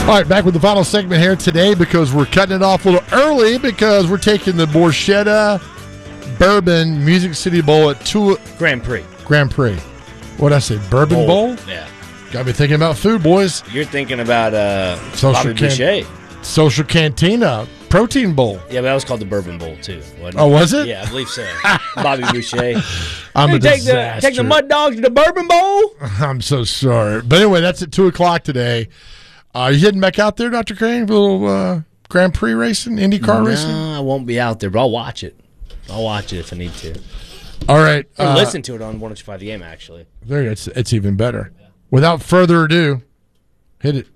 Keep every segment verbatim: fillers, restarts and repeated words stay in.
right, back with the final segment here today because we're cutting it off a little early because we're taking the Borchetta Bourbon Music City Bowl at two Grand Prix. Grand Prix. What'd I say? Bourbon Bowl? Bowl? Yeah. Got me thinking about food, boys. You're thinking about uh, Social Bobby can- Boucher. Social Cantina Protein Bowl. Yeah, but that was called the Bourbon Bowl, too. Wasn't Oh, was it? Yeah, I believe so. Bobby Boucher. I'm Hey, a take, the, disaster. take the Mud Dogs to the Bourbon Bowl. I'm so sorry. But anyway, that's at two o'clock today. Uh, you heading back out there, Doctor Crane, for a little uh, Grand Prix racing, IndyCar no, racing? I won't be out there, but I'll watch it. I'll watch it if I need to. All right. Or Uh, listen to it on one oh two five The Game, actually. there, it's, it's even better. Without further ado, hit it.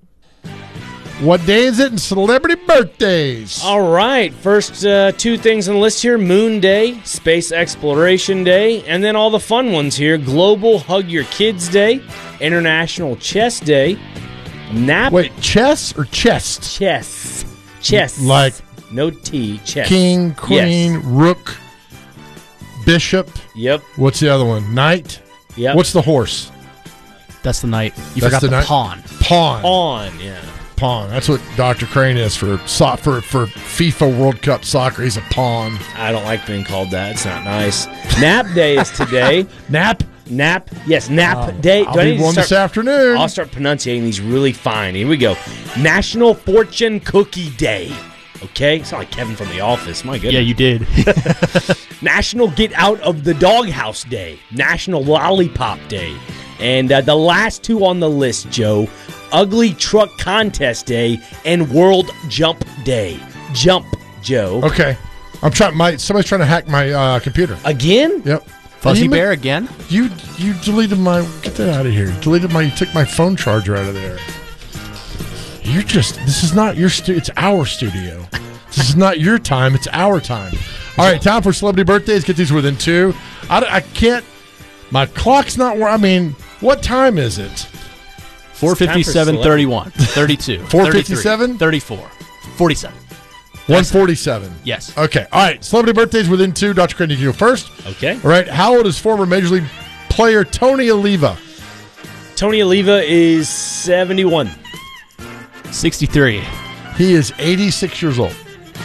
What day is it in celebrity birthdays? All right. First uh, two things on the list here. Moon Day, Space Exploration Day, and then all the fun ones here. Global Hug Your Kids Day, International Chess Day, Nap... Wait, chess or chest? Chess. Chess. Like no T. Chess. king, queen, Yes. rook, bishop. Yep. What's the other one? Knight? Yep. What's the horse? That's the knight. You That's forgot the the, knight? pawn. Pawn. On, yeah. Pawn. That's what Doctor Crane is for so- for for FIFA World Cup soccer. He's a pawn. I don't like being called that. It's not nice. Nap Day is today. Nap. Nap. Yes, Nap Day. I'll Do I be need to one start- this afternoon. I'll start pronunciating these really fine. Here we go. National Fortune Cookie Day. Okay? It's not like Kevin from The Office. My goodness. Yeah, you did. National Get Out of the Doghouse Day. National Lollipop Day. And uh, the last two on the list, Joe, Ugly Truck Contest Day and World Jump Day. Jump, Joe. Okay. I'm trying. My somebody's trying to hack my uh, computer. Again? Yep. Fuzzy You- Bear again? You you deleted my. Get that out of here. You deleted my. You took my phone charger out of there. You're just. This is not your stu. It's our studio. This is not your time. It's our time. All right. Time for celebrity birthdays. Get these within two. I, I can't. My clock's not where. I mean, what time is it? four fifty-seven, thirty-one, thirty-two, four fifty-seven? thirty-four, forty-seven. one forty-seven. Yes. Okay. All right. Celebrity birthdays within two. Doctor Crane, you can go first. Okay. All right. How old is former Major League player Tony Oliva? Tony Oliva is seventy-one. sixty-three. He is eighty-six years old.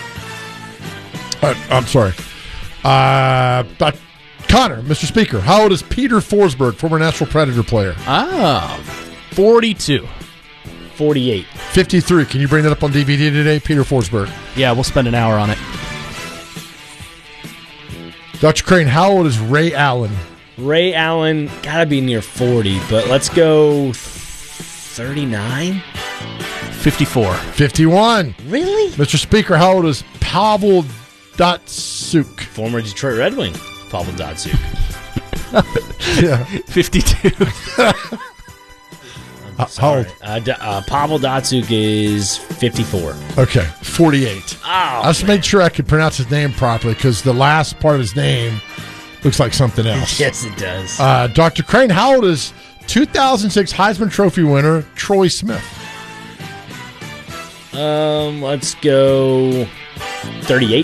Uh, I'm sorry. Uh, but Connor, Mister Speaker, how old is Peter Forsberg, former National Predator player? Oh, forty-two. forty-eight. fifty-three. Can you bring that up on D V D today, Peter Forsberg? Yeah, we'll spend an hour on it. Doctor Crane, how old is Ray Allen? Ray Allen, gotta be near forty, but let's go thirty-nine. fifty-four. fifty-one. Really? Mister Speaker, how old is Pavel Datsyuk? Former Detroit Red Wing, Pavel Datsyuk. Yeah. fifty-two. Uh, how old? Uh, D- uh, Pavel Datsyuk is fifty-four. Okay, forty-eight. Oh, I just made sure I could pronounce his name properly because the last part of his name looks like something else. yes, it does. Uh, Doctor Crane, how old is two thousand six Heisman Trophy winner Troy Smith? Um, let's go thirty-eight.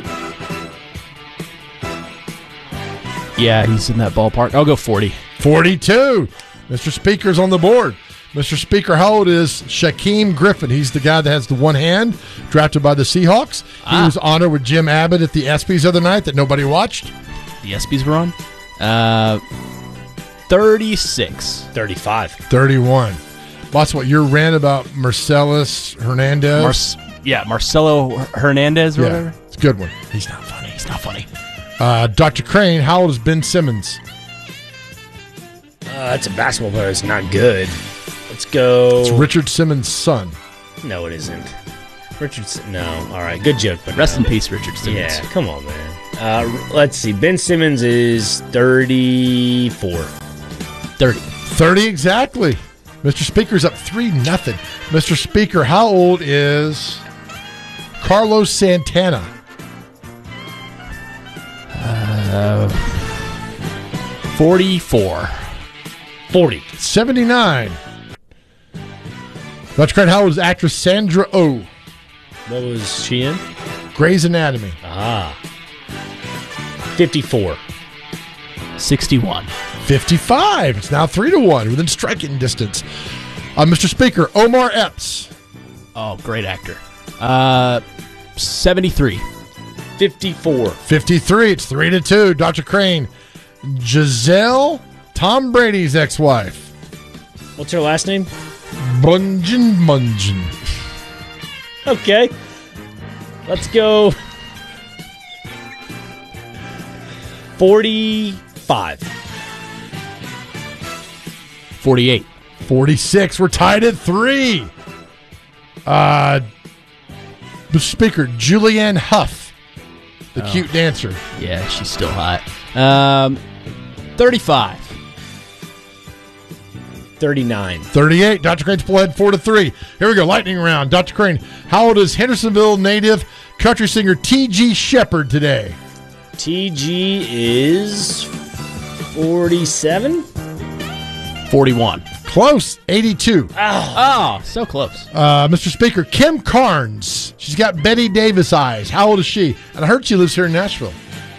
Yeah, he's in that ballpark. I'll go forty. forty-two. Mister Speaker's on the board. Mister Speaker, how old is Shaquem Griffin? He's the guy that has the one hand, drafted by the Seahawks. He Ah. was honored with Jim Abbott at the ESPYs the other night that nobody watched. The ESPYs were on. Uh, thirty-six. thirty-five. thirty-one. Boss, what your rant about Marcellus Hernandez? Mar- yeah, Marcelo Hernandez or yeah, whatever. it's a good one. He's not funny. He's not funny. Uh, Doctor Crane, how old is Ben Simmons? Uh, that's a basketball player. It's not good. Let's go. It's Richard Simmons' son. No, it isn't. Richard. S- No. All right. Good joke, but Rest no. in peace, Richard Simmons. Yeah. Come on, man. Uh, r- let's see. Ben Simmons is thirty-four. thirty. thirty exactly. Mister Speaker's up three nothing. Mister Speaker, how old is Carlos Santana? Uh, forty-four. forty. seventy-nine. Doctor Crane, how old is actress Sandra Oh? What was she in? Grey's Anatomy. Ah. fifty-four. sixty-one. fifty-five. It's now three to one within striking distance. Uh, Mister Speaker, Omar Epps. Oh, great actor. Uh, seventy-three. fifty-four. fifty-three. It's three to two. Doctor Crane. Giselle, Tom Brady's ex-wife. What's her last name? Bunjin Munjin. Okay. Let's go. forty-five. forty-eight. forty-six. We're tied at three. Uh, the speaker, Julianne Hough, the Oh. cute dancer. Yeah, she's still hot. Um, thirty-five. thirty-nine. thirty-eight. Doctor Crane's pull ahead four to three. Here we go. Lightning round. Doctor Crane, how old is Hendersonville native country singer T G Shepherd today? T G is forty-seven. forty-one. Close. eighty-two. Oh, so close. Uh, Mister Speaker, Kim Carnes. She's got Betty Davis eyes. How old is she? And I heard she lives here in Nashville.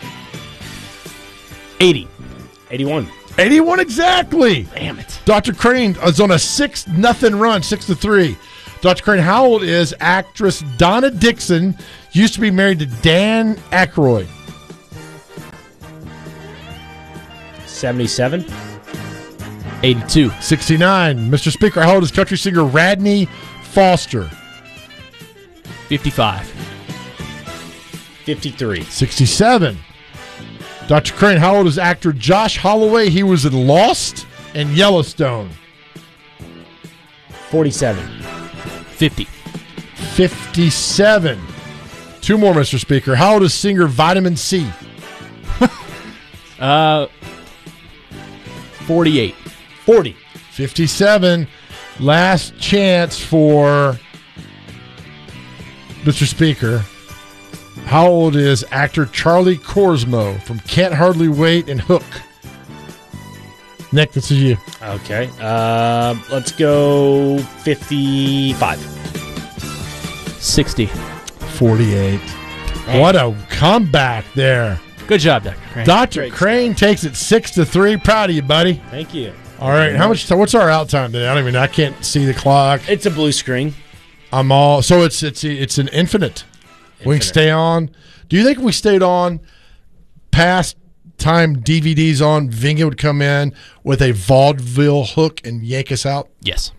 eighty. eighty-one. eighty-one exactly. Damn it. Doctor Crane is on a six nothing run, six to three. Doctor Crane, how old is actress Donna Dixon? Used to be married to Dan Aykroyd. seventy-seven. eighty-two. sixty-nine. Mister Speaker, how old is country singer Radney Foster? fifty-five. fifty-three. sixty-seven. Doctor Crane, how old is actor Josh Holloway? He was in Lost and Yellowstone. forty-seven. fifty. fifty-seven. Two more, Mister Speaker. How old is singer Vitamin C? Uh, forty-eight. forty. fifty-seven. Last chance for Mister Speaker. How old is actor Charlie Korsmo from Can't Hardly Wait and Hook? Nick, this is you. Okay. Uh, let's go fifty-five. sixty. forty-eight. What a comeback there. Good job, Doctor Crane. Doctor Great Crane takes it six to three. Proud of you, buddy. Thank you. All right. How much? What's our out time today? I don't even. I can't see the clock. It's a blue screen. I'm all. So it's it's it's an infinite. We can Infinite. stay on. Do you think if we stayed on past time D V Ds on, Vinga would come in with a vaudeville hook and yank us out? Yes.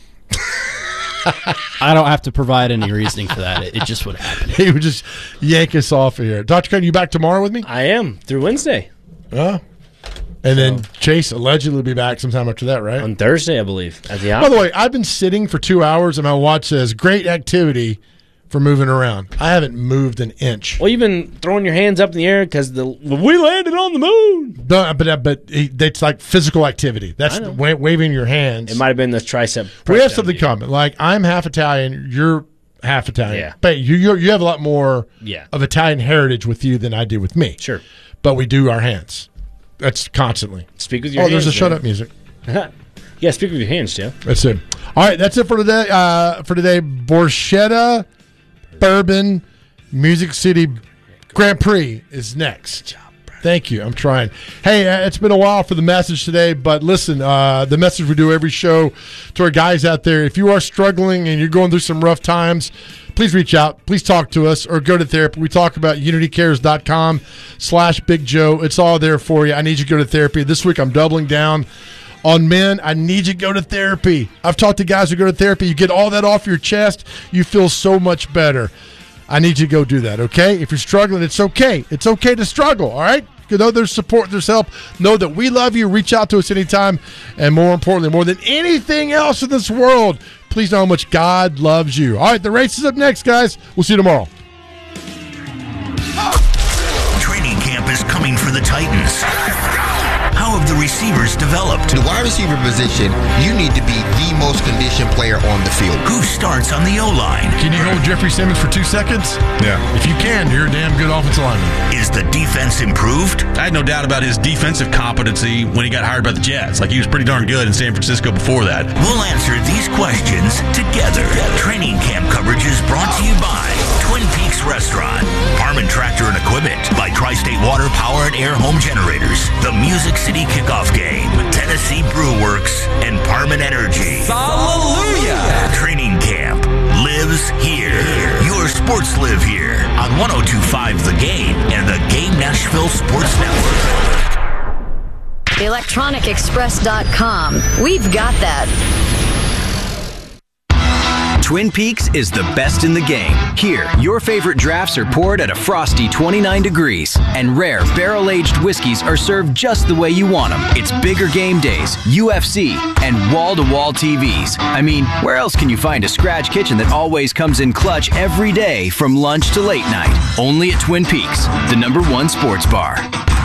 I don't have to provide any reasoning for that. It, it just would happen. He would just yank us off of here. Doctor Crane, you back tomorrow with me? I am through Wednesday. Huh? And then Chase allegedly will be back sometime after that, right? On Thursday, I believe. At the By the way, I've been sitting for two hours and my watch says great activity for moving around. I haven't moved an inch. Well, you've been throwing your hands up in the air because the we landed on the moon. No, but but it's like physical activity. That's I know. wa- waving your hands. It might have been the tricep. we press have down something deal. common. Like I'm half Italian, you're half Italian. Yeah. But you you you have a lot more Yeah. of Italian heritage with you than I do with me. Sure. But we do our hands. That's constantly. Speak with your Oh, hands. there's a shut man. up music. Yeah, speak with your hands, Joe. That's it. All right, that's it for today. Uh, for today, Borchetta Bourbon Music City Grand Prix is next. Thank you. I'm trying. Hey, uh, it's been a while for the message today, but listen, uh, the message we do every show to our guys out there, if you are struggling and you're going through some rough times, please reach out. Please talk to us or go to therapy. We talk about unitycares.com slash Big Joe. It's all there for you. I need you to go to therapy. This week I'm doubling down on men. I need you to go to therapy. I've talked to guys who go to therapy. You get all that off your chest. You feel so much better. I need you to go do that, okay? If you're struggling, it's okay. It's okay to struggle, all right? You know there's support, there's help. Know that we love you. Reach out to us anytime. And more importantly, more than anything else in this world, please know how much God loves you. All right, the race is up next, guys. We'll see you tomorrow. Training camp is coming for the Titans. How have the receivers developed? The wide receiver position, you need to be the most conditioned player on the field. Who starts on the O-line? Can you hold Jeffrey Simmons for two seconds? Yeah. If you can, you're a damn good offensive lineman. Is the defense improved? I had no doubt about his defensive competency when he got hired by the Jets. Like, he was pretty darn good in San Francisco before that. We'll answer these questions together. Training camp coverage is brought to you by Twin Peaks Restaurant, Harmon Tractor and Equipment, by Tri-State Water Power and Air Home Generators, the Music City Kickoff Game, Tennessee Brew Works, and Parman Energy. Hallelujah! Training camp lives Sports live here on one oh two point five The Game and the Game Nashville Sports Network. electronic express dot com. We've got that. Twin Peaks is the best in the game. Here, your favorite drafts are poured at a frosty twenty-nine degrees, and rare barrel-aged whiskeys are served just the way you want them. It's bigger game days, U F C, and wall-to-wall T Vs. I mean, where else can you find a scratch kitchen that always comes in clutch every day from lunch to late night? Only at Twin Peaks, the number one sports bar.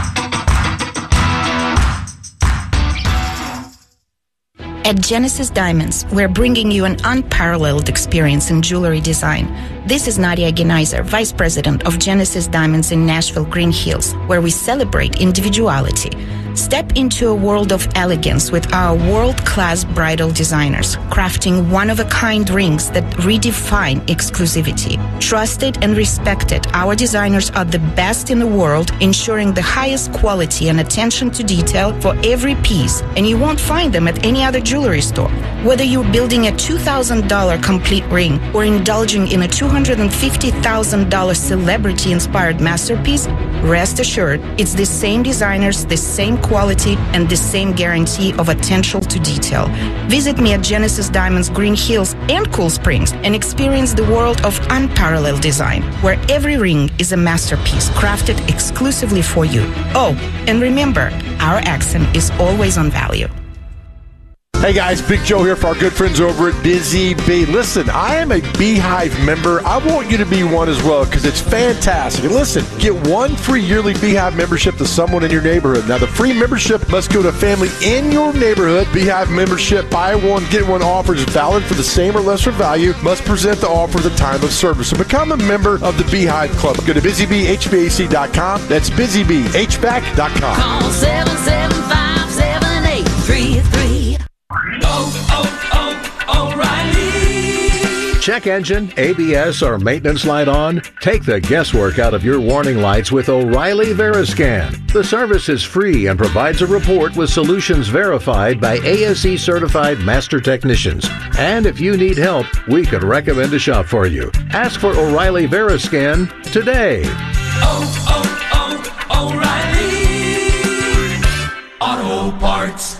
At Genesis Diamonds, we're bringing you an unparalleled experience in jewelry design. This is Nadia Genaiser, Vice President of Genesis Diamonds in Nashville, Green Hills, where we celebrate individuality. Step into a world of elegance with our world-class bridal designers, crafting one-of-a-kind rings that redefine exclusivity. Trusted and respected, our designers are the best in the world, ensuring the highest quality and attention to detail for every piece, and you won't find them at any other jewelry store. Whether you're building a two thousand dollars complete ring or indulging in a two hundred fifty thousand dollars celebrity-inspired masterpiece, rest assured, it's the same designers, the same quality, and the same guarantee of attention to detail. Visit me at Genesis Diamonds Green Hills and Cool Springs and experience the world of unparalleled design, where every ring is a masterpiece crafted exclusively for you. Oh, and remember, our accent is always on value. Hey guys, Big Joe here for our good friends over at Busy Bee. Listen, I am a Beehive member. I want you to be one as well because it's fantastic. And listen, get one free yearly Beehive membership to someone in your neighborhood. Now, the free membership must go to a family in your neighborhood. Beehive membership, buy one, get one offer is valid for the same or lesser value. Must present the offer at the time of service. So become a member of the Beehive Club. Go to busy bee h v a c dot com. That's busy bee h v a c dot com. Call seven seven five, seven eight three three. Oh, oh, oh, O'Reilly. Check engine, A B S, or maintenance light on? Take the guesswork out of your warning lights with O'Reilly Veriscan. The service is free and provides a report with solutions verified by A S E certified master technicians. And if you need help, we could recommend a shop for you. Ask for O'Reilly Veriscan today. Oh, oh, oh, O'Reilly Auto Parts.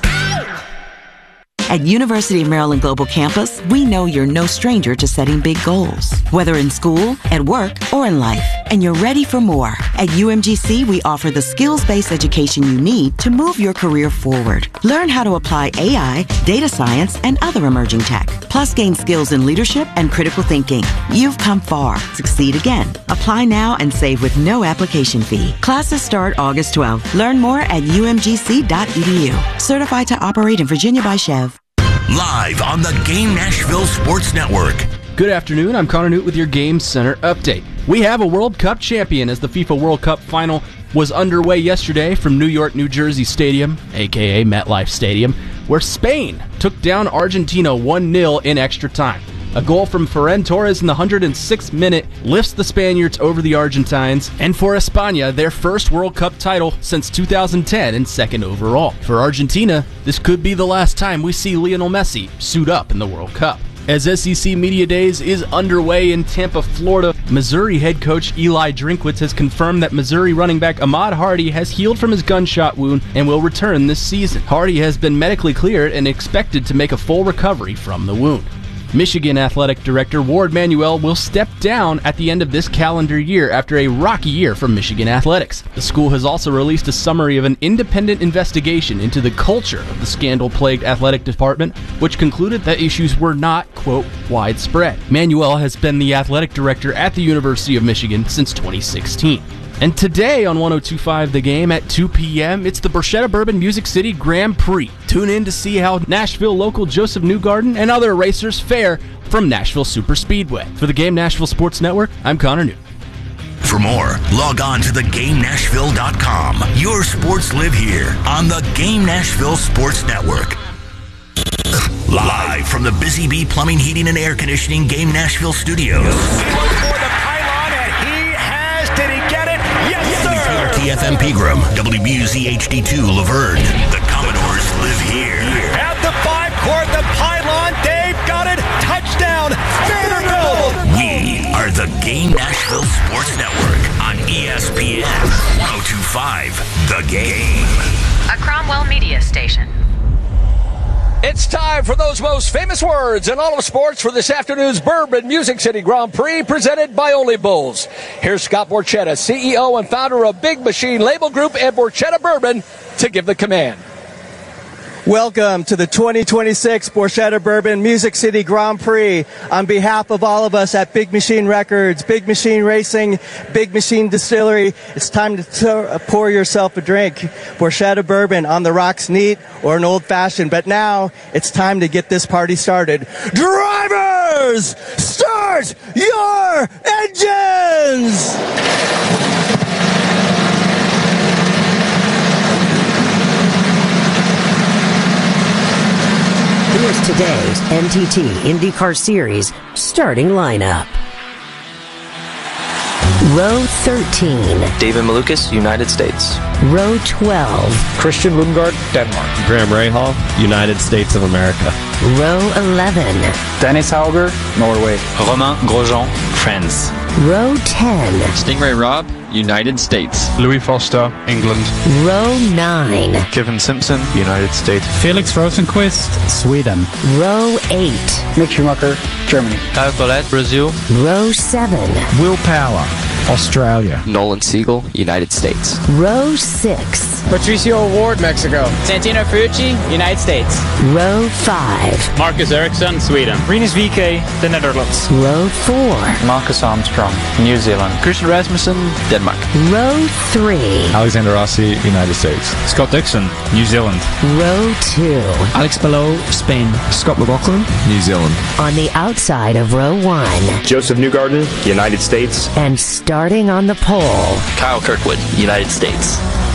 At University of Maryland Global Campus, we know you're no stranger to setting big goals, whether in school, at work, or in life. And you're ready for more. At U M G C, we offer the skills-based education you need to move your career forward. Learn how to apply A I, data science, and other emerging tech. Plus, gain skills in leadership and critical thinking. You've come far. Succeed again. Apply now and save with no application fee. Classes start August twelfth. Learn more at u m g c dot e d u. Certified to operate in Virginia by Chev. Live on the Game Nashville Sports Network. Good afternoon, I'm Connor Newt with your Game Center update. We have a World Cup champion as the FIFA World Cup final was underway yesterday from New York, New Jersey Stadium, aka MetLife Stadium, where Spain took down Argentina one nil in extra time. A goal from Ferran Torres in the one hundred sixth minute lifts the Spaniards over the Argentines, and for España, their first World Cup title since two thousand ten and second overall. For Argentina, this could be the last time we see Lionel Messi suit up in the World Cup. As S E C Media Days is underway in Tampa, Florida, Missouri head coach Eli Drinkwitz has confirmed that Missouri running back Ahmad Hardy has healed from his gunshot wound and will return this season. Hardy has been medically cleared and expected to make a full recovery from the wound. Michigan Athletic Director Ward Manuel will step down at the end of this calendar year after a rocky year for Michigan athletics. The school has also released a summary of an independent investigation into the culture of the scandal-plagued athletic department, which concluded that issues were not, quote, widespread. Manuel has been the athletic director at the University of Michigan since twenty sixteen. And today on one oh two point five The Game at two p.m., it's the Borchetta Bourbon Music City Grand Prix. Tune in to see how Nashville local Joseph Newgarden and other racers fare from Nashville Super Speedway. For the Game Nashville Sports Network, I'm Connor Newt. For more, log on to the game nashville dot com. Your sports live here on the Game Nashville Sports Network. Live from the Busy Bee Plumbing, Heating, and Air Conditioning Game Nashville Studios. T F M Pegram, W B U Z H D two Laverne. The Commodores live here. At the five court, the pylon, Dave got it. Touchdown, Vanderbilt. We are the Game Nashville Sports Network on E S P N one oh two point five The Game. A Cromwell Media Station. It's time for those most famous words in all of sports for this afternoon's Bourbon Music City Grand Prix presented by Only Bulls. Here's Scott Borchetta, C E O and founder of Big Machine Label Group and Borchetta Bourbon, to give the command. Welcome to the twenty twenty-six Borchetta Bourbon Music City Grand Prix. On behalf of all of us at Big Machine Records, Big Machine Racing, Big Machine Distillery, it's time to t- pour yourself a drink. Borchetta Bourbon on the rocks neat or an old-fashioned. But now it's time to get this party started. Drivers, start your engines! Here's today's N T T IndyCar Series starting lineup. Row thirteen. David Malukas, United States. Row twelve. Christian Lundgaard, Denmark. Graham Rahal, United States of America. Row eleven. Dennis Hauger, Norway. Romain Grosjean, France. Row ten. Stingray Robb, United States. Louis Foster, England. Row nine. Kevin Simpson, United States. Felix Rosenquist, Sweden. Row eight. Mick Schumacher, Germany. Kyle Collette, Brazil. Row seven. Will Power, Australia. Nolan Siegel, United States. Row six. Patricio Ward, Mexico. Santino Ferrucci, United States. Row five. Marcus Ericsson, Sweden. Rinus V K, the Netherlands. Row four. Marcus Armstrong, New Zealand. Christian Rasmussen, Denmark. Row three. Alexander Rossi, United States. Scott Dixon, New Zealand. Row two. Alex Palou, Spain. Scott McLaughlin, New Zealand. On the outside of row one. Joseph Newgarden, United States. And starting on the pole. Kyle Kirkwood, United States.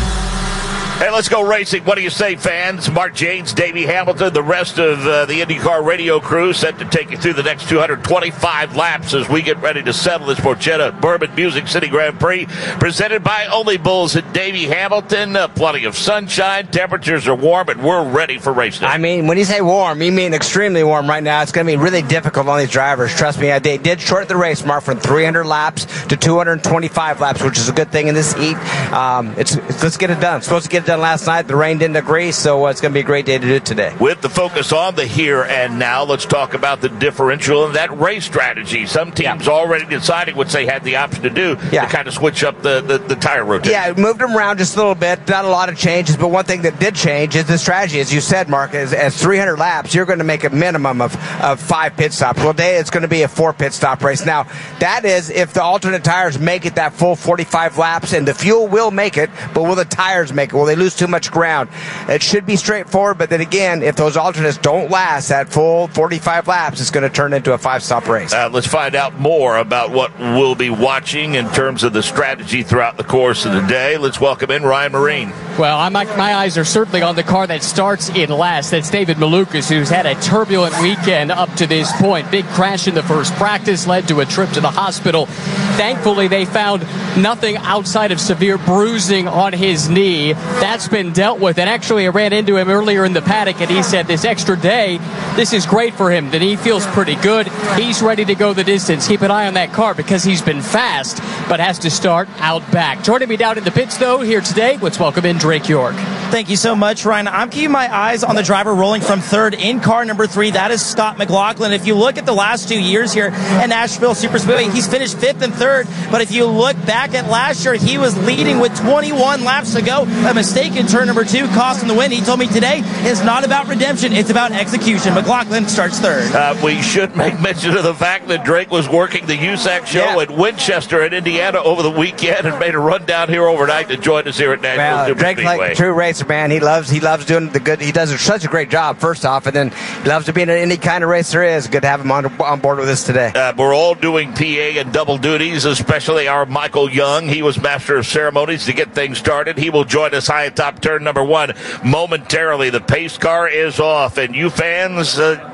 Hey, let's go racing. What do you say, fans? Mark Janes, Davey Hamilton, the rest of uh, the IndyCar radio crew set to take you through the next two hundred twenty-five laps as we get ready to settle this Borchetta Bourbon Music City Grand Prix presented by Only Bulls at Davey Hamilton. Uh, plenty of sunshine. Temperatures are warm, and we're ready for racing. I mean, when you say warm, you mean extremely warm right now. It's going to be really difficult on these drivers. Trust me, they did shorten the race, Mark, from three hundred laps to two hundred twenty-five laps, which is a good thing in this heat. Um, it's, it's Let's get it done. It's supposed to get it done last night. The rain didn't agree, so uh, it's going to be a great day to do it today. With the focus on the here and now, let's talk about the differential and that race strategy. Some teams yeah. already deciding what they had the option to do yeah. to kind of switch up the, the, the tire rotation. Yeah, it moved them around just a little bit. Not a lot of changes, but one thing that did change is the strategy. As you said, Mark, is at three hundred laps, you're going to make a minimum of, of five pit stops. Well, today it's going to be a four pit stop race. Now, that is if the alternate tires make it that full forty-five laps, and the fuel will make it, but will the tires make it? Will they lose too much ground? It should be straightforward, but then again, if those alternates don't last that full forty-five laps, it's going to turn into a five-stop race. Uh, let's find out more about what we'll be watching in terms of the strategy throughout the course of the day. Let's welcome in Ryan Marine. Well, I'm, my eyes are certainly on the car that starts in last. That's David Malukas, who's had a turbulent weekend up to this point. Big crash in the first practice led to a trip to the hospital. Thankfully, they found nothing outside of severe bruising on his knee. That's been dealt with. And actually, I ran into him earlier in the paddock, and he said this extra day, this is great for him. The knee feels pretty good. He's ready to go the distance. Keep an eye on that car because he's been fast, but has to start out back. Joining me down in the pits, though, here today, let's welcome in Drake York. Thank you so much, Ryan. I'm keeping my eyes on the driver rolling from third in car number three. That is Scott McLaughlin. If you look at the last two years here at Nashville Superspeedway, he's finished fifth and third. But if you look back at last year, he was leading with twenty-one laps to go. A mistake in turn number two cost him the win. He told me today it's not about redemption, it's about execution. McLaughlin starts third. Uh, we should make mention of the fact that Drake was working the U S A C show yeah. at Winchester in Indiana over the weekend and made a run down here overnight to join us here at Nashville well, Super Drake's Speedway. Like a true racer, man. He loves he loves doing the good. He does such a great job, first off, and then he loves to be in any kind of race there is. Good to have him on, on board with us today. Uh, we're all doing P A and double duties, especially our Michael Young. He was master of ceremonies to get things started. He will join us high atop turn number one momentarily. The pace car is off, and you fans, uh,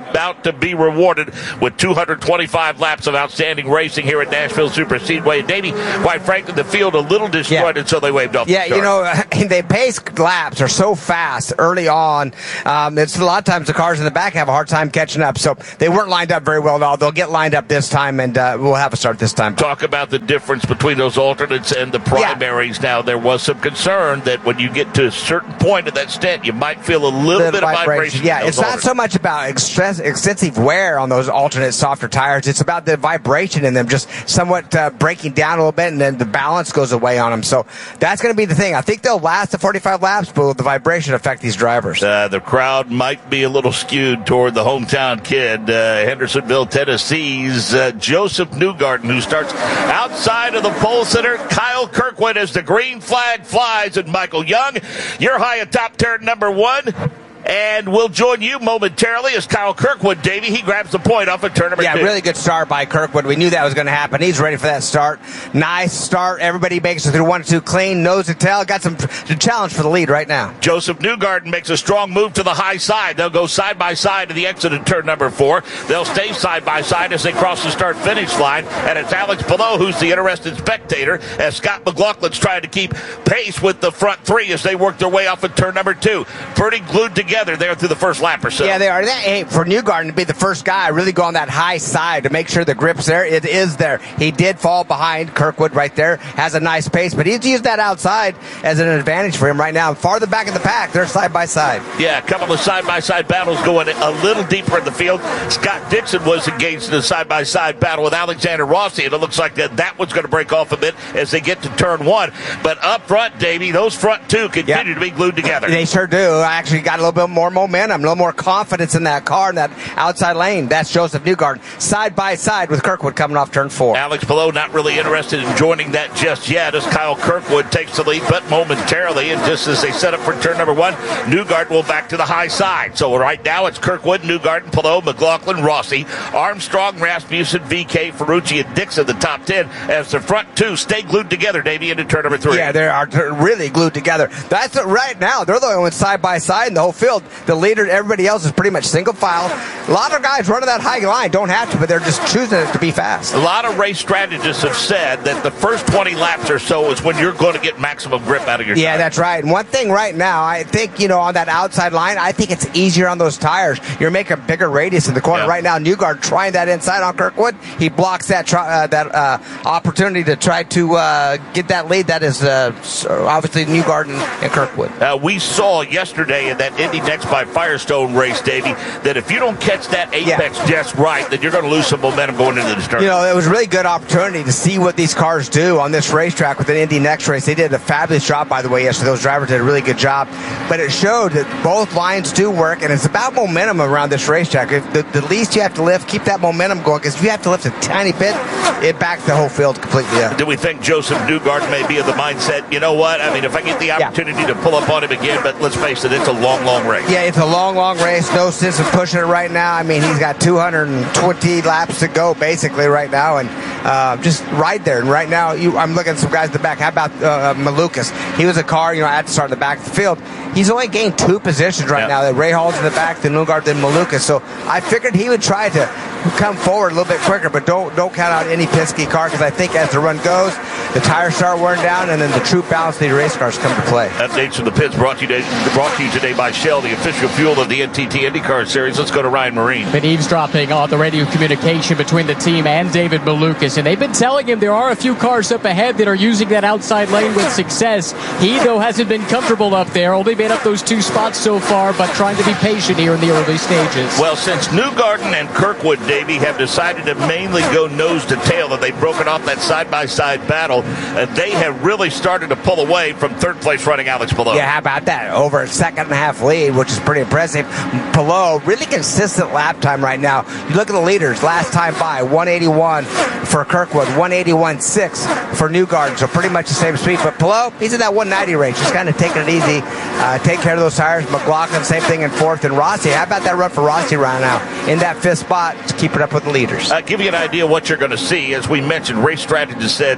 about to be rewarded with two hundred twenty-five laps of outstanding racing here at Nashville Super Speedway. Davey, quite frankly, the field a little destroyed Yeah. until they waved off Yeah, the start. you know, they pace laps are so fast early on. Um, it's a lot of times the cars in the back have a hard time catching up. So they weren't lined up very well at all. They'll get lined up this time, and uh, we'll have a start this time. Talk about the difference between those alternates and the primaries. Yeah. Now, there was some concern that when you get to a certain point of that stint, you might feel a little The bit of vibration. Yeah, in those it's not alternates. so much about extres- extensive wear on those alternate softer tires. It's about the vibration in them just somewhat uh, breaking down a little bit, and then the balance goes away on them. So that's going to be the thing. I think they'll last the forty-five laps, but will the vibration affect these drivers? Uh, the crowd might be a little skewed toward the hometown kid, uh, Hendersonville, Tennessee's uh, Joseph Newgarden, who starts outside of the pole sitter. Kyle Kirkwood as the green flag flies, and Michael Young, you're high atop turn number one. And we'll join you momentarily as Kyle Kirkwood, Davey, he grabs the point off of turn number yeah, two. Yeah, really good start by Kirkwood. We knew that was going to happen. He's ready for that start. Nice start. Everybody makes it through one, two, clean, nose to tail. Got some challenge for the lead right now. Joseph Newgarden makes a strong move to the high side. They'll go side by side to the exit at turn number four. They'll stay side by side as they cross the start-finish line. And it's Alex Palou who's the interested spectator as Scott McLaughlin's trying to keep pace with the front three as they work their way off at turn number two. Pretty glued together there through the first lap or so. Yeah, they are. Hey, for Newgarden to be the first guy, really go on that high side to make sure the grip's there. It is there. He did fall behind Kirkwood right there. Has a nice pace, but he's used that outside as an advantage for him right now. Farther back in the pack, they're side by side. Yeah, a couple of side-by-side battles going a little deeper in the field. Scott Dixon was engaged in a side-by-side battle with Alexander Rossi, and it looks like that, that one's going to break off a bit as they get to turn one. But up front, Davey, those front two continue yep. to be glued together. They sure do. I actually got a little bit more momentum, a little more confidence in that car in that outside lane. That's Joseph Newgarden side by side with Kirkwood coming off turn four. Alex Palou not really interested in joining that just yet as Kyle Kirkwood takes the lead, but momentarily, and just as they set up for turn number one, Newgarden will back to the high side. So right now it's Kirkwood, Newgarden, Palou, McLaughlin, Rossi, Armstrong, Rasmussen, V K, Ferrucci, and Dixon, the top ten, as the front two stay glued together, Davey, into turn number three. Yeah, they are really glued together. That's it right now. They're the only ones side by side in the whole field. The leader, everybody else is pretty much single file. A lot of guys running that high line don't have to, but they're just choosing it to be fast. A lot of race strategists have said that the first twenty laps or so is when you're going to get maximum grip out of your Yeah, tire. that's right. And one thing right now, I think, you know, on that outside line, I think it's easier on those tires. You're making a bigger radius in the corner. Yeah. Right now, Newgarden trying that inside on Kirkwood. He blocks that try, uh, that uh, opportunity to try to uh, get that lead. That is uh, obviously Newgarden and Kirkwood. Uh, we saw yesterday in that Indy Next by Firestone race, Davey, that if you don't catch that apex yeah. just right, then you're going to lose some momentum going into the start. You know, it was a really good opportunity to see what these cars do on this racetrack with an Indy Next race. They did a fabulous job, by the way, yesterday. Those drivers did a really good job. But it showed that both lines do work, and it's about momentum around this racetrack. If the, the least you have to lift, keep that momentum going, because if you have to lift a tiny bit, it backs the whole field completely up. Do we think Joseph Newgarden may be of the mindset, you know what, I mean, if I get the opportunity yeah. to pull up on him again, but let's face it, it's a long, long race. Yeah, it's a long, long race. No sense of pushing it right now. I mean, he's got two hundred twenty laps to go, basically, right now, and uh, just ride there. And right now, you, I'm looking at some guys in the back. How about uh, Malukas? He was a car, you know, I had to start in the back of the field. He's only gained two positions right yeah. now. That Ray Hall's in the back, then Newgarden, then Malukas. So I figured he would try to come forward a little bit quicker, but don't don't count out any Penske car, because I think as the run goes, the tires start wearing down, and then the true balance lead race cars come to play. Updates from the pits brought to you today, brought to you today by Shell, the official fuel of the N T T IndyCar Series. Let's go to Ryan Marine. Been eavesdropping on the radio communication between the team and David Malukas, and they've been telling him there are a few cars up ahead that are using that outside lane with success. He, though, hasn't been comfortable up there, only made up those two spots so far, but trying to be patient here in the early stages. Well, since Newgarden and Kirkwood, Davey, have decided to mainly go nose to tail, and they've broken off that side-by-side battle, uh, they have really started to pull away from third place running Alex Palou. Yeah, how about that? Over a second and a half lead, which is pretty impressive. Palou, really consistent lap time right now. You look at the leaders, last time by, one eighty-one for Kirkwood, one eighty-one point six for Newgarden, so pretty much the same speed. But Palou, he's in that one ninety range, just kind of taking it easy, uh, take care of those tires. McLaughlin, same thing in fourth, and Rossi. How about that run for Rossi right now? In that fifth spot, to keep it up with the leaders. Uh, give you an idea what you're going to see. As we mentioned, race strategists said that in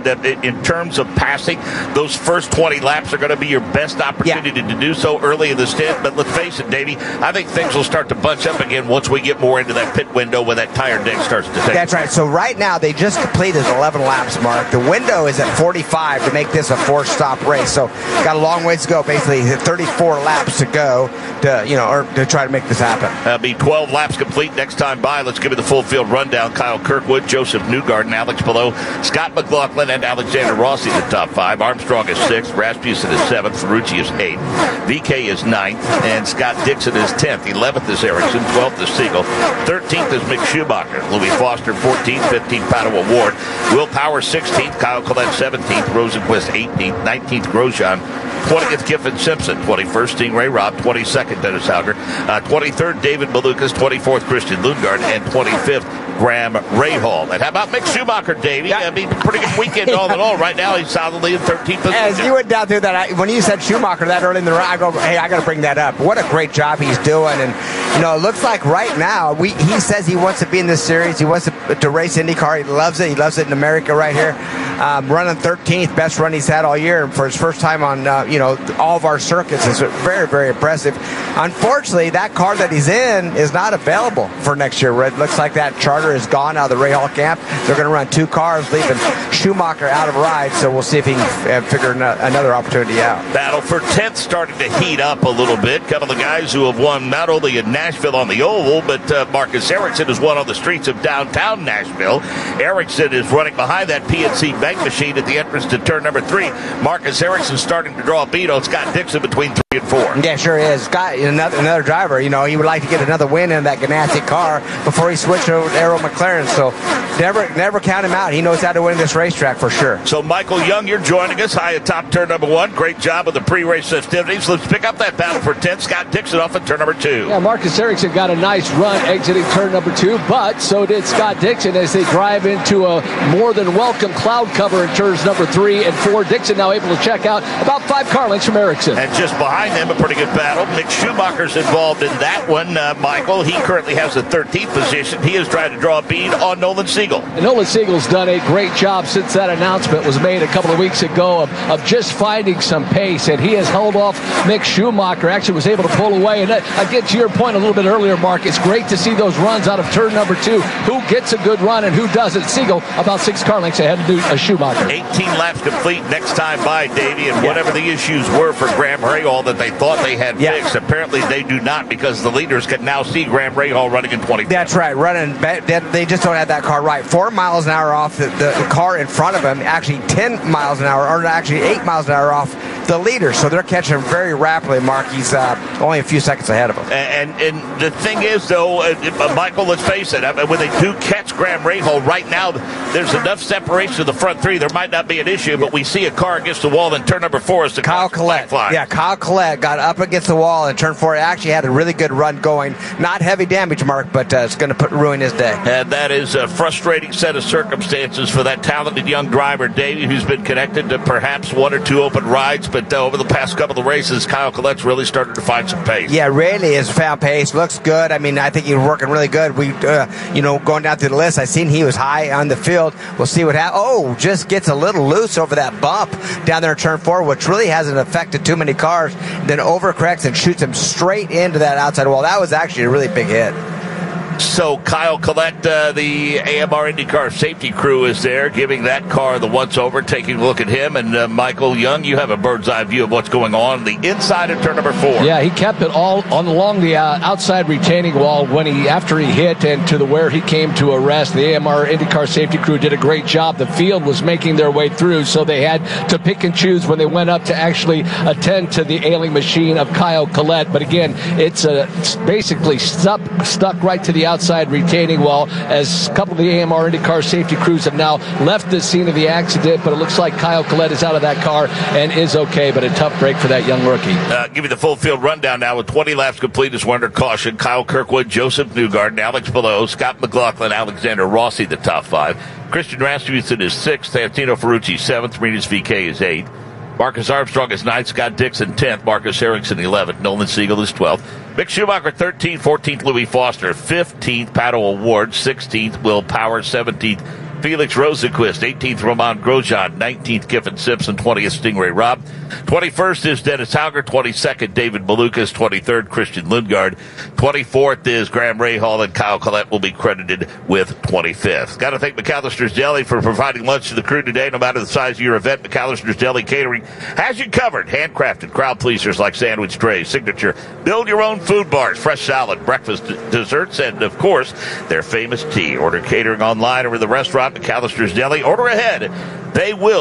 in terms of passing, those first twenty laps are going to be your best opportunity yeah. to do so early in the stint. But let's face it, Davey, I think things will start to bunch up again once we get more into that pit window when that tire deck starts to take. That's right. So right now they just completed eleven laps, Mark. The window is at forty-five to make this a four-stop race. So got a long ways to go. Basically, thirty-four laps to go to you know or to try to make this happen. That'll be twelve laps complete next time by. Let's give you the full field rundown. Kyle Kirkwood, Joseph Newgarden, Alex Palou, Scott McLaughlin, and Alexander Rossi the top five. Armstrong is sixth, Rasmussen is seventh, Ferrucci is eighth, V K is ninth, and Scott Dixon is tenth. eleventh is Ericsson, twelfth is Siegel, thirteenth is Mick Schumacher, Louis Foster fourteenth, fifteenth Pato Award, Will Power sixteenth, Kyle Collette seventeenth, Rosenquist eighteenth, nineteenth Grosjean, twentieth Kiffin Simpson, twenty-first Stingray Robb, twenty-second Dennis Hauger, uh, twenty-third David Malukas, twenty-fourth Christian Lundgaard, and twenty-fifth Graham Rahal. And how about Mick Schumacher, Davey? Yeah. I mean, pretty good weekend all in all. Right now, he's solidly in thirteenth position. As you went down through that, I, when you said Schumacher that early in the run, I go, hey, I got to bring that up. What a great job he's doing. And, you know, it looks like right now, we, he says he wants to be in this series. He wants to, to race IndyCar. He loves it. He loves it in America right here. Um, running thirteenth, best run he's had all year for his first time on, uh, you know, all of our circuits is very, very impressive. Unfortunately, that car that he's in is not available for next year. It looks like that charter is gone out of the Rahal camp. They're going to run two cars, leaving Schumacher out of ride, so we'll see if he can figure another opportunity out. Battle for tenth starting to heat up a little bit. A couple of guys who have won not only in Nashville on the oval, but uh, Marcus Ericsson has won on the streets of downtown Nashville. Ericsson is running behind that P N C bank machine at the entrance to turn number three. Marcus Ericsson starting to draw a beat on Scott Dixon between three and four. Yeah, sure is. Scott, another, another driver, you know, he would like to get another win in that Ganassi car before he switched over to Arrow McLaren. So never never count him out. He knows how to win this racetrack for sure. So Michael Young, you're joining us high atop turn number one. Great job with the pre-race festivities. Let's pick up that battle for tenth. Scott Dixon off at turn number two. Yeah, Marcus Ericsson got a nice run exiting turn number two, but so did Scott Dixon as they drive into a more than welcome cloud cover in turns number three and four. Dixon now able to check out about five car lengths from Ericsson. And just behind them, a pretty good battle. Mick Schumacher's involved in that one, uh, Michael. He currently has the thirteenth position. He is trying to draw a bead on Nolan Siegel. And Nolan Siegel's done a great job since that announcement was made a couple of weeks ago of, of just finding some pace, and he has held off Mick Schumacher. Actually was able to pull away. And that, again, to your point a little bit earlier, Mark, it's great to see those runs out of turn number two. Who gets a good run and who doesn't? Siegel about six car lengths ahead of uh, Schumacher. eighteen laps complete next time by, Davey, and yeah. whatever the issues were for Graham Rahal that they thought they had yeah. fixed, apparently they do not, because the leaders can now see Graham Rahal running in twenty. That's right, running. They just don't have that car right. Four miles an hour off the, the, the car in front of him, actually ten miles an hour, or actually eight miles an hour off the leader. So they're catching him very rapidly, Mark. He's uh, only a few seconds ahead of him. And and, and the thing is, though, uh, uh, Michael, let's face it, I mean, when they do catch Graham Rahal right now, there's enough separation to the front three. There might not be an issue, but we see a car against the wall in turn number four is the Kyle Collette. Fly. Yeah, Kyle Collette got up against the wall in turn four. It actually had a really good run going. Not heavy damage, Mark, but uh, it's going to ruin his day. And that is a frustrating set of circumstances for that talented young driver, Davey, who's been connected to perhaps one or two open rides, but uh, over the past couple of races, Kyle Collette's really started to find some pace. Yeah, really has found pace. Looks good. I mean, I think he's working really good. We, uh, you know, going down through the list, I seen he was high on the field. We'll see what happens. Oh, just gets a little loose over that bump down there in turn four, which really hasn't affected too many cars. Then overcorrects and shoots him straight into that outside wall. That was actually a really big hit. So Kyle Collette, uh, the A M R IndyCar safety crew is there, giving that car the once-over, taking a look at him. And uh, Michael Young, you have a bird's-eye view of what's going on the inside of turn number four. Yeah, he kept it all on along the uh, outside retaining wall when he after he hit and to the where he came to arrest. The A M R IndyCar safety crew did a great job. The field was making their way through, so they had to pick and choose when they went up to actually attend to the ailing machine of Kyle Collette. But again, it's, uh, it's basically stuck, stuck right to the outside retaining wall as a couple of the A M R IndyCar safety crews have now left the scene of the accident, but it looks like Kyle Collette is out of that car and is okay, but a tough break for that young rookie. Uh, give you the full field rundown now with twenty laps complete as we're under caution. Kyle Kirkwood, Joseph Newgarden, Alex Palou, Scott McLaughlin, Alexander Rossi, the top five. Christian Rasmussen is sixth, Santino Ferrucci seventh, Rinus V K is eighth. Marcus Armstrong is ninth, Scott Dixon tenth, Marcus Ericsson eleventh, Nolan Siegel is twelfth, Mick Schumacher thirteenth, fourteenth Louis Foster, fifteenth Pato Award, sixteenth Will Power, seventeenth Felix Rosenquist. eighteenth, Roman Grosjean. nineteenth, Kiffin Simpson. twentieth, Stingray Robb. twenty-first is Dennis Hauger. twenty-second, David Malukas. twenty-third, Christian Lundgaard. twenty-fourth is Graham Rahal, and Kyle Collette will be credited with twenty-fifth. Got to thank McAllister's Deli for providing lunch to the crew today. No matter the size of your event, McAllister's Deli Catering has you covered. Handcrafted crowd pleasers like sandwich trays, signature build your own food bars, fresh salad, breakfast, d- desserts, and of course their famous tea. Order catering online or in the restaurant, McAllister's Deli. Order ahead. They will